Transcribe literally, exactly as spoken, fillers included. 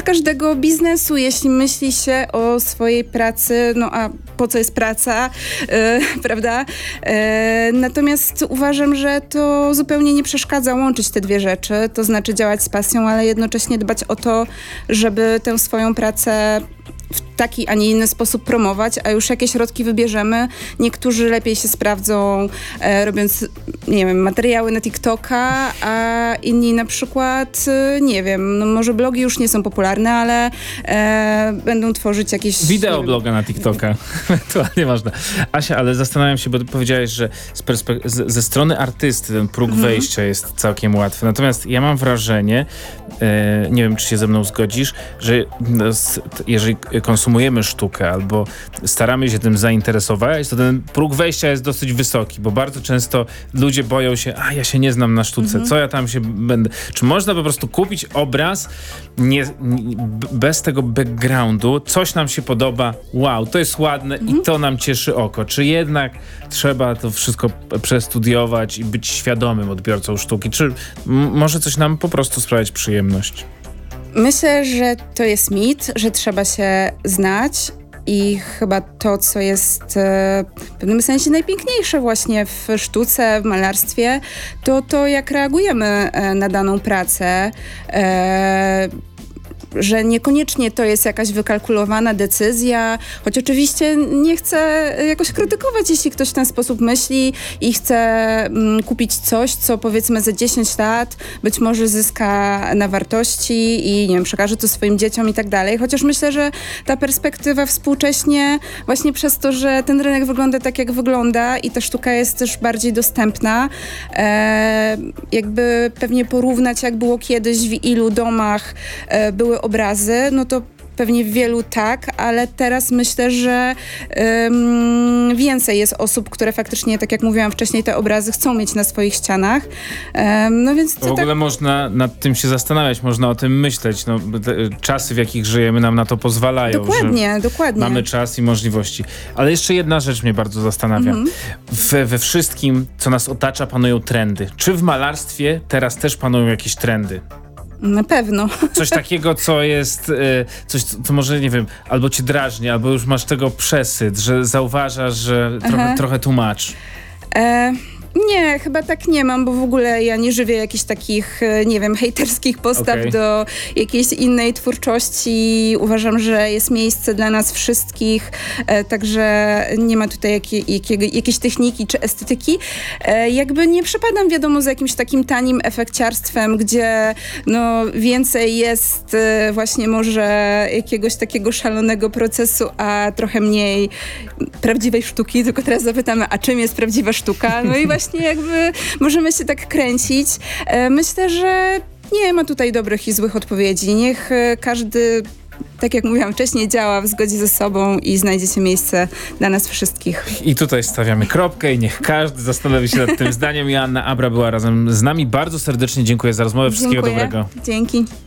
każdego biznesu, jeśli myśli się o swojej pracy, no a po co jest praca, e, prawda? E, natomiast uważam, że to zupełnie nie przeszkadza łączyć te dwie rzeczy, to znaczy działać z pasją, ale jednocześnie dbać o to, żeby tę swoją pracę w taki, a nie inny sposób promować, a już jakie środki wybierzemy. Niektórzy lepiej się sprawdzą e, robiąc, nie wiem, materiały na TikToka, a inni na przykład, e, nie wiem, no może blogi już nie są popularne, ale e, będą tworzyć jakieś... Wideobloga na TikToka. Ewentualnie można. Asia, ale zastanawiam się, bo powiedziałeś, że z perspek- z, ze strony artysty ten próg mhm. wejścia jest całkiem łatwy. Natomiast ja mam wrażenie, e, nie wiem, czy się ze mną zgodzisz, że no, s- jeżeli konsumujemy sztukę albo staramy się tym zainteresować, to ten próg wejścia jest dosyć wysoki, bo bardzo często ludzie boją się, a ja się nie znam na sztuce, mhm. co ja tam się będę... Czy można po prostu kupić obraz nie, nie, bez tego backgroundu, coś nam się podoba, wow, to jest ładne mhm. i to nam cieszy oko. Czy jednak trzeba to wszystko przestudiować i być świadomym odbiorcą sztuki? Czy m- może coś nam po prostu sprawiać przyjemność? Myślę, że to jest mit, że trzeba się znać i chyba to, co jest e, w pewnym sensie najpiękniejsze właśnie w sztuce, w malarstwie, to to, jak reagujemy e, na daną pracę. E, że niekoniecznie to jest jakaś wykalkulowana decyzja, choć oczywiście nie chcę jakoś krytykować, jeśli ktoś w ten sposób myśli i chce mm, kupić coś, co powiedzmy za dziesięć lat być może zyska na wartości i nie wiem, przekaże to swoim dzieciom i tak dalej, chociaż myślę, że ta perspektywa współcześnie właśnie przez to, że ten rynek wygląda tak, jak wygląda i ta sztuka jest też bardziej dostępna, e, jakby pewnie porównać, jak było kiedyś, w ilu domach e, były obrazy, no to pewnie w wielu tak, ale teraz myślę, że um, więcej jest osób, które faktycznie, tak jak mówiłam wcześniej, te obrazy chcą mieć na swoich ścianach. Um, no więc to w ogóle tak... można nad tym się zastanawiać, można o tym myśleć. No, czasy, w jakich żyjemy, nam na to pozwalają. Dokładnie, że dokładnie. Mamy czas i możliwości. Ale jeszcze jedna rzecz mnie bardzo zastanawia. Mhm. We, we wszystkim, co nas otacza, panują trendy. Czy w malarstwie teraz też panują jakieś trendy? Na pewno. Coś takiego, co jest, y, coś, co może, nie wiem, albo cię drażni, albo już masz tego przesyt, że zauważasz, że trochę, trochę tłumacz. E- Nie, chyba tak nie mam, bo w ogóle ja nie żywię jakichś takich, nie wiem, hejterskich postaw okay. do jakiejś innej twórczości. Uważam, że jest miejsce dla nas wszystkich, e, także nie ma tutaj jakie, jakiego, jakiejś techniki czy estetyki. E, jakby nie przepadam, wiadomo, za jakimś takim tanim efekciarstwem, gdzie no, więcej jest e, właśnie może jakiegoś takiego szalonego procesu, a trochę mniej prawdziwej sztuki. Tylko teraz zapytamy, a czym jest prawdziwa sztuka? No i właśnie Właśnie jakby możemy się tak kręcić. Myślę, że nie ma tutaj dobrych i złych odpowiedzi. Niech każdy, tak jak mówiłam wcześniej, działa w zgodzie ze sobą i znajdziecie miejsce dla nas wszystkich. I tutaj stawiamy kropkę i niech każdy zastanowi się nad tym zdaniem. Joanna Abra była razem z nami. Bardzo serdecznie dziękuję za rozmowę. Wszystkiego dziękuję. dobrego. Dzięki.